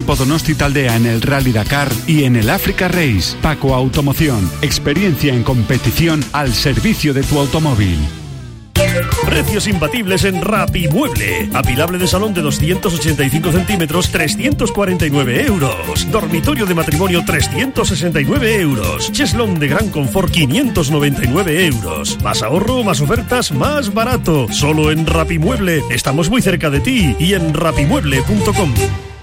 Donosti Taldea en el Rally Dakar y en el Africa Race. Paco Automoción, experiencia en competición al servicio de tu automóvil. Precios imbatibles en Rapimueble. Apilable de salón de 285 centímetros, 349 euros. Dormitorio de matrimonio, 369 euros. Cheslón de gran confort, 599 euros. Más ahorro, más ofertas, más barato. Solo en Rapimueble. Estamos muy cerca de ti y en rapimueble.com.